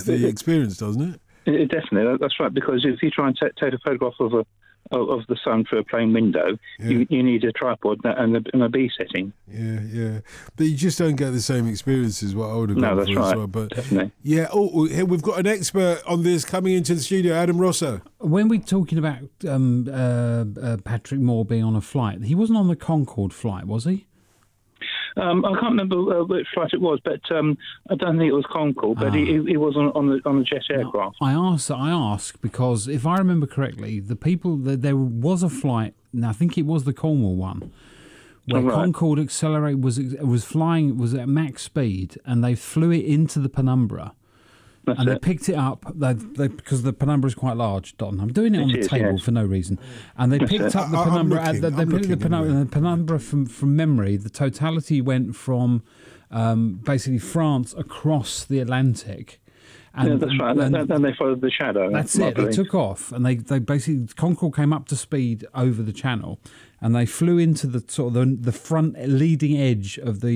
the experience, doesn't it? Definitely, that's right. Because if you try and take a photograph of the sun through a plane window, you need a tripod and a B setting. Yeah. But you just don't get the same experience as what I would have gone that's for right. as well. But definitely. Yeah. Here we've got an expert on this coming into the studio, Adam Rosso. When we're talking about Patrick Moore being on a flight, he wasn't on the Concorde flight, was he? I can't remember which flight it was, but I don't think it was Concorde, but he was on the jet aircraft. I ask because if I remember correctly, there was a flight, and I think it was the Cornwall one, where Concorde Accelerate was flying, was at max speed, and they flew it into the Penumbra. They picked it up because the Penumbra is quite large, Don. I'm doing it on the table for no reason. And they picked up the Penumbra. The Penumbra from memory. The totality went from basically France across the Atlantic. And, that's right. Then they followed the shadow. That's it. They took off, and they basically Concorde came up to speed over the channel, and they flew into the sort of the front leading edge of the